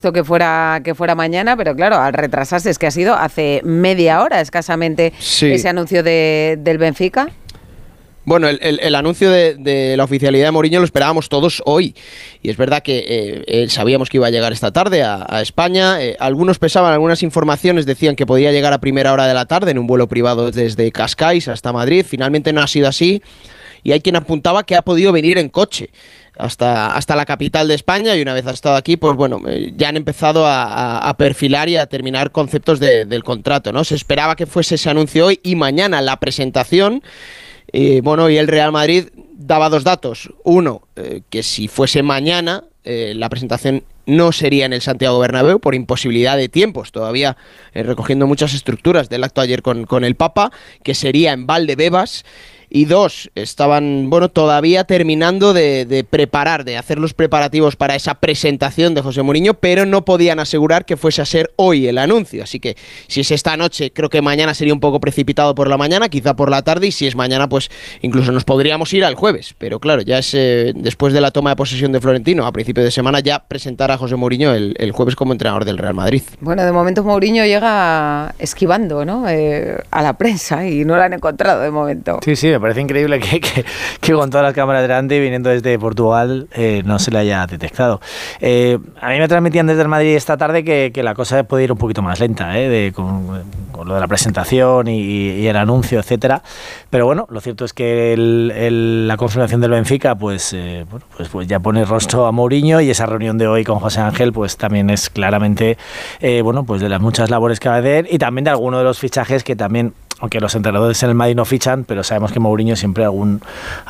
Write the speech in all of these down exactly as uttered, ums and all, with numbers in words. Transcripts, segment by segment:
que fuera que fuera mañana, pero claro, al retrasarse, es que ha sido hace media hora escasamente sí. ese anuncio de, del Benfica. Bueno, el, el, el anuncio de, de la oficialidad de Mourinho lo esperábamos todos hoy, y es verdad que eh, eh, sabíamos que iba a llegar esta tarde a, a España. Eh, algunos pensaban, algunas informaciones decían que podía llegar a primera hora de la tarde en un vuelo privado desde Cascais hasta Madrid. Finalmente no ha sido así, y hay quien apuntaba que ha podido venir en coche hasta, hasta la capital de España, y una vez ha estado aquí, pues bueno, eh, ya han empezado a, a, a perfilar y a terminar conceptos de, del contrato, ¿no? Se esperaba que fuese ese anuncio hoy, y mañana la presentación. Eh, bueno, y el Real Madrid daba dos datos. Uno, eh, que si fuese mañana, eh, la presentación no sería en el Santiago Bernabéu por imposibilidad de tiempos, todavía eh, recogiendo muchas estructuras del acto ayer con, con el Papa, que sería en Valdebebas. Y dos, estaban, bueno, todavía terminando de, de preparar, de hacer los preparativos para esa presentación de José Mourinho, pero no podían asegurar que fuese a ser hoy el anuncio. Así que si es esta noche, creo que mañana sería un poco precipitado por la mañana, quizá por la tarde, y si es mañana, pues incluso nos podríamos ir al jueves. Pero claro, ya es eh, después de la toma de posesión de Florentino, a principio de semana, ya presentar a José Mourinho el, el jueves como entrenador del Real Madrid. Bueno, de momento Mourinho llega esquivando, ¿no? Eh, a la prensa, y no lo han encontrado de momento. Sí, sí, me parece increíble que, que, que con todas las cámaras delante, viniendo desde Portugal, eh, no se le haya detectado. Eh, a mí me transmitían desde el Madrid esta tarde que, que la cosa puede ir un poquito más lenta, eh, de, con, con lo de la presentación y, y el anuncio, etcétera. Pero bueno, lo cierto es que el, el, la confirmación del Benfica, pues, eh, bueno, pues, pues ya pone rostro a Mourinho, y esa reunión de hoy con José Ángel, pues también es claramente, eh, bueno, pues de las muchas labores que va a hacer, y también de alguno de los fichajes que también, aunque los entrenadores en el Madrid no fichan, pero sabemos que Mourinho siempre algún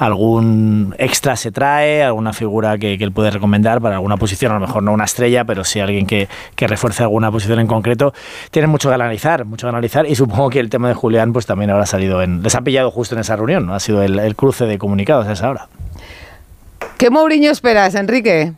algún extra se trae, alguna figura que, que él puede recomendar para alguna posición, a lo mejor no una estrella, pero sí alguien que, que refuerce alguna posición en concreto. Tienen mucho que analizar, mucho que analizar, y supongo que el tema de Julián pues también habrá salido en... Les ha pillado justo en esa reunión, ¿no? Ha sido el, el cruce de comunicados a esa hora. ¿Qué Mourinho esperas, Enrique?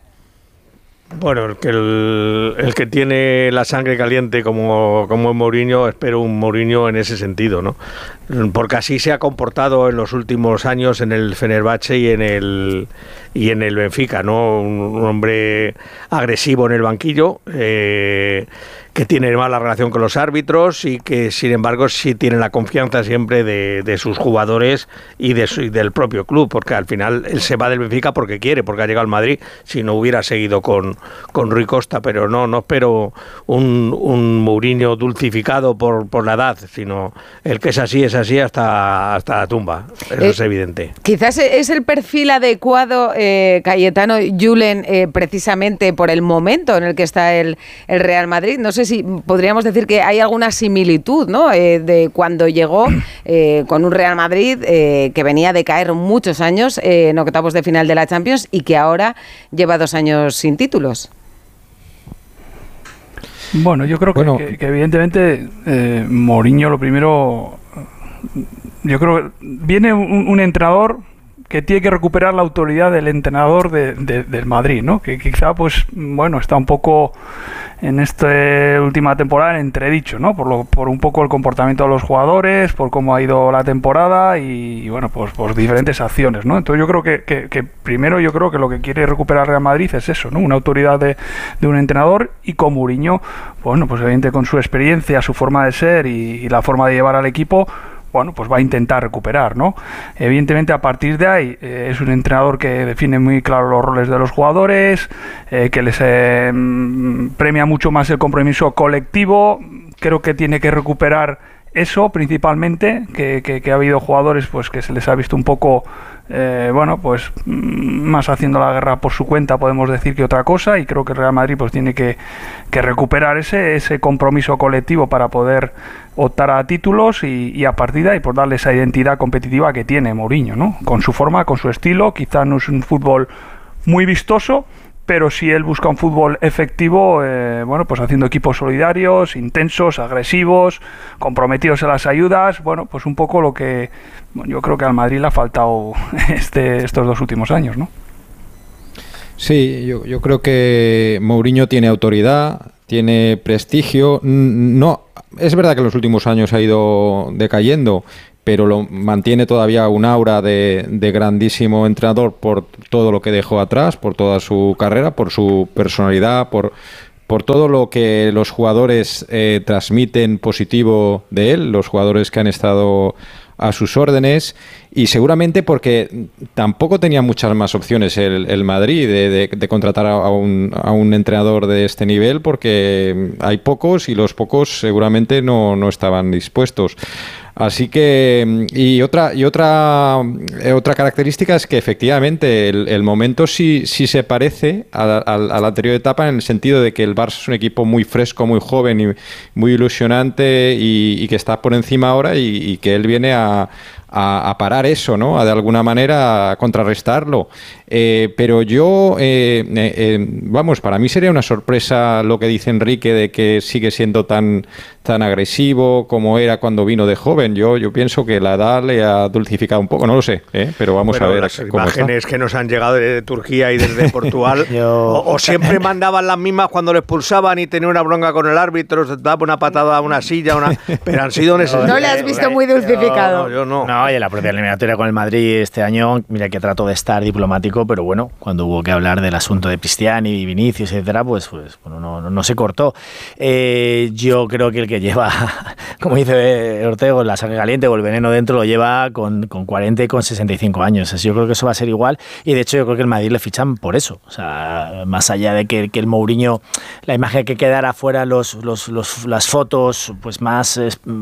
Bueno, el que, el, el que tiene la sangre caliente como, como es Mourinho, espero un Mourinho en ese sentido, ¿no? Porque así se ha comportado en los últimos años en el Fenerbahce y en el y en el Benfica, ¿no? Un, un hombre agresivo en el banquillo, eh, que tiene mala relación con los árbitros, y que sin embargo sí tiene la confianza siempre de, de sus jugadores y, de su, y del propio club, porque al final él se va del Benfica porque quiere, porque ha llegado al Madrid, si no hubiera seguido con, con Rui Costa. Pero no, no espero un, un Mourinho dulcificado por, por la edad, sino el que es así, es así hasta, hasta la tumba, eso eh, es evidente. Quizás es el perfil adecuado, eh, Cayetano Julen, eh, precisamente por el momento en el que está el, el Real Madrid. No sé si podríamos decir que hay alguna similitud, ¿no? Eh, de cuando llegó eh, con un Real Madrid eh, que venía de caer muchos años eh, en octavos de final de la Champions, y que ahora lleva dos años sin títulos. Bueno, yo creo que, bueno. que, que evidentemente eh, Mourinho, lo primero, yo creo que viene un, un entrenador que tiene que recuperar la autoridad del entrenador de, de, del Madrid, ¿no? Que quizá, pues, bueno, está un poco en esta última temporada en entredicho, ¿no? Por, lo, por un poco el comportamiento de los jugadores, por cómo ha ido la temporada y, y bueno, pues por diferentes acciones, ¿no? Entonces yo creo que, que, que primero yo creo que lo que quiere recuperar Real Madrid es eso, ¿no? Una autoridad de, de un entrenador, y con Mourinho, bueno, pues evidentemente con su experiencia, su forma de ser y, y la forma de llevar al equipo, bueno, pues va a intentar recuperar, ¿no? Evidentemente, a partir de ahí, eh, es un entrenador que define muy claro los roles de los jugadores, eh, que les eh, premia mucho más el compromiso colectivo. Creo que tiene que recuperar eso principalmente, que, que, que ha habido jugadores pues que se les ha visto un poco, eh, bueno, pues más haciendo la guerra por su cuenta, podemos decir, que otra cosa, y creo que el Real Madrid pues tiene que, que recuperar ese, ese compromiso colectivo para poder optar a títulos y, y a partir de ahí pues darle esa identidad competitiva que tiene Mourinho, ¿no? Con su forma, con su estilo. Quizá no es un fútbol muy vistoso, pero si él busca un fútbol efectivo, eh, bueno, pues haciendo equipos solidarios, intensos, agresivos, comprometidos en las ayudas, bueno, pues un poco lo que bueno, yo creo que al Madrid le ha faltado este, estos dos últimos años, ¿no? Sí, yo, yo creo que Mourinho tiene autoridad, tiene prestigio. No, es verdad que en los últimos años ha ido decayendo, pero lo mantiene todavía un aura de, de grandísimo entrenador por todo lo que dejó atrás, por toda su carrera, por su personalidad, por, por todo lo que los jugadores eh, transmiten positivo de él, los jugadores que han estado a sus órdenes, y seguramente porque tampoco tenía muchas más opciones el, el Madrid de, de, de contratar a un, a un entrenador de este nivel, porque hay pocos y los pocos seguramente no, no estaban dispuestos. Así que, y otra y otra otra característica es que efectivamente el, el momento sí, sí se parece a la, a la anterior etapa, en el sentido de que el Barça es un equipo muy fresco, muy joven y muy ilusionante, y, y que está por encima ahora, y, y que él viene a, a, a parar eso, ¿no? A de alguna manera a contrarrestarlo. Eh, pero yo, eh, eh, eh, vamos, para mí sería una sorpresa lo que dice Enrique de que sigue siendo tan, tan agresivo como era cuando vino de joven. Yo, yo pienso que la edad le ha dulcificado un poco, no lo sé, ¿eh? Pero vamos bueno, a ver las cómo imágenes está. que nos han llegado de Turquía y desde Portugal, yo... o, o siempre mandaban las mismas cuando le expulsaban y tenía una bronca con el árbitro, se daba una patada a una silla, una... pero han sido en ese... No, no le has visto muy dulcificado. No, no, yo no. No, y en la propia eliminatoria con el Madrid este año, mira que trató de estar diplomático, pero bueno, cuando hubo que hablar del asunto de Cristiano y Vinicius, etcétera, pues, pues bueno, no, no, no se cortó. Eh, yo creo que el que lleva, como dice Ortego, la sangre caliente o el veneno dentro lo lleva con, con cuarenta y con sesenta y cinco años. Así yo creo que eso va a ser igual, y de hecho yo creo que el Madrid le fichan por eso. O sea, más allá de que, que el Mourinho, la imagen que quedara fuera, los, los, los, las fotos pues más,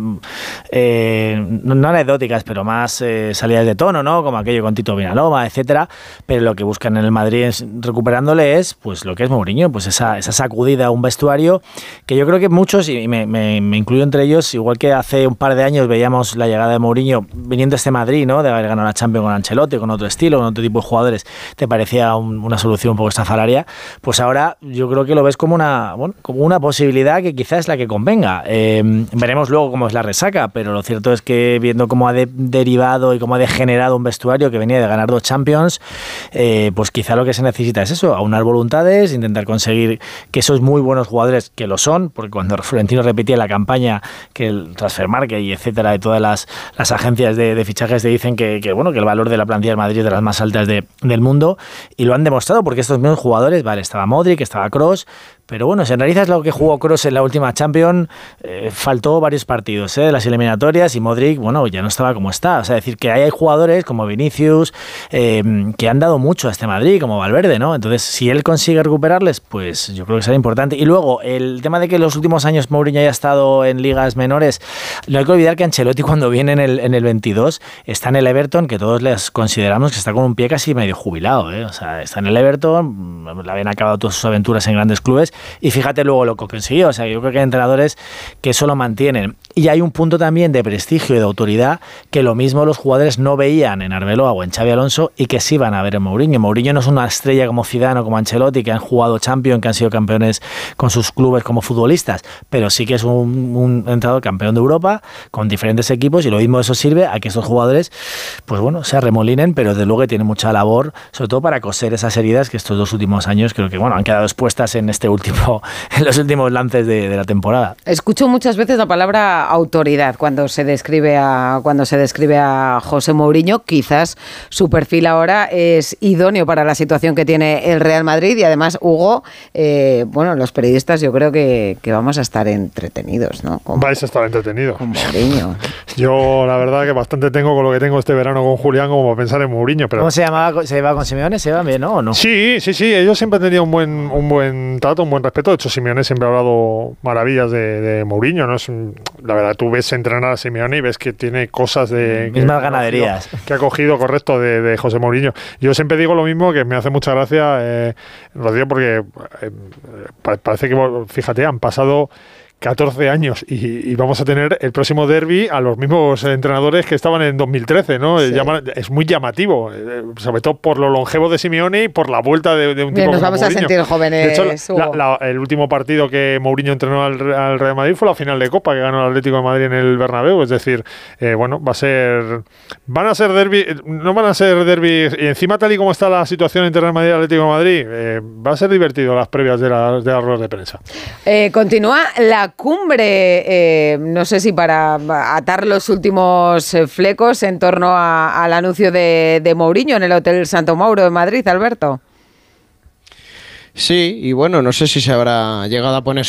eh, no anecdóticas, pero más eh, salidas de tono, ¿no? Como aquello con Tito Vinaloma, etcétera. Pero lo que buscan en el Madrid es, recuperándole, es pues lo que es Mourinho, pues esa, esa sacudida a un vestuario que yo creo que muchos, y me, me, me incluyo entre ellos, igual que hace un par de años veíamos la llegada de Mourinho viniendo a este Madrid, ¿no? De haber ganado la Champions con Ancelotti, con otro estilo, con otro tipo de jugadores, te parecía un, una solución un poco estafalaria. Pues ahora yo creo que lo ves como una, bueno, como una posibilidad que quizás es la que convenga. Eh, veremos luego cómo es la resaca, pero lo cierto es que viendo cómo ha de, derivado y cómo ha degenerado un vestuario que venía de ganar dos Champions, eh, pues quizá lo que se necesita es eso, aunar voluntades, intentar conseguir que esos muy buenos jugadores, que lo son, porque cuando Florentino repetía la campaña que el Transfermarkt y etcétera, de todas las, las agencias de, de fichajes te dicen que, que bueno que el valor de la plantilla del Madrid es de las más altas de, del mundo, y lo han demostrado porque estos mismos jugadores, vale, estaba Modric, estaba Kroos, pero bueno, si analizas lo que jugó Kroos en la última Champions, eh, faltó varios partidos eh, de las eliminatorias, y Modric, bueno, ya no estaba como está. O sea, decir que hay, hay jugadores como Vinicius eh, que han dado mucho a este Madrid, como Valverde, ¿no? Entonces, si él consigue recuperarles, pues yo creo que será importante. Y luego, el tema de que en los últimos años Mourinho haya estado en ligas menores, no hay que olvidar que Ancelotti, cuando viene en el, en el veintidós, está en el Everton, que todos les consideramos que está con un pie casi medio jubilado, ¿eh? O sea, está en el Everton, le habían acabado todas sus aventuras en grandes clubes, y fíjate luego lo que consiguió. O sea, yo creo que hay entrenadores que eso lo mantienen. Y hay un punto también de prestigio y de autoridad que lo mismo los jugadores no veían en Arbeloa o en Xabi Alonso, y que sí van a ver en Mourinho. Mourinho no es una estrella como Zidane o como Ancelotti, que han jugado Champions, que han sido campeones con sus clubes como futbolistas, pero sí que es un, un entrenador campeón de Europa con diferentes equipos, y lo mismo eso sirve a que estos jugadores pues bueno, se arremolinen, pero desde luego que tienen mucha labor, sobre todo para coser esas heridas que estos dos últimos años creo que bueno han quedado expuestas en este último en los últimos lances de, de la temporada. Escucho muchas veces la palabra autoridad cuando se describe a cuando se describe a José Mourinho. Quizás su perfil ahora es idóneo para la situación que tiene el Real Madrid, y además, Hugo, eh, bueno, los periodistas yo creo que, que vamos a estar entretenidos, ¿no? Con, Vais a estar entretenidos. Con Mourinho. Yo la verdad que bastante tengo con lo que tengo este verano con Julián como para pensar en Mourinho. Pero... ¿Cómo se llamaba? ¿Se lleva con Simeone? ¿Se llevan bien, no? ¿O no? Sí, sí, sí. Ellos siempre han tenido un buen, un buen trato, un buen respeto. De hecho, Simeone siempre ha hablado maravillas de, de Mourinho, ¿no? Es un, la verdad, tú ves entrenar a Simeone y ves que tiene cosas de... Mismas que, ganaderías. Que ha cogido, correcto, de, de José Mourinho. Yo siempre digo lo mismo, que me hace mucha gracia, eh, lo digo porque eh, parece que, fíjate, han pasado catorce años y, y vamos a tener el próximo derbi a los mismos entrenadores que estaban en dos mil trece, ¿no? Sí. Llama, es muy llamativo, eh, sobre todo por lo longevo de Simeone y por la vuelta de, de un tipo Bien, nos como vamos Mourinho. a sentir jóvenes. De hecho, la, la, el último partido que Mourinho entrenó al, al Real Madrid fue la final de Copa que ganó el Atlético de Madrid en el Bernabéu. Es decir, eh, bueno, va a ser, van a ser derbi, no van a ser derbi, y encima tal y como está la situación entre Real Madrid y Atlético de Madrid, eh, va a ser divertido las previas de, la, de las ruedas de prensa. Eh, continúa la cumbre. Eh, no sé si para atar los últimos flecos en torno a, al anuncio de, de Mourinho en el Hotel Santo Mauro de Madrid, Alberto. Sí, y bueno, no sé si se habrá llegado a poner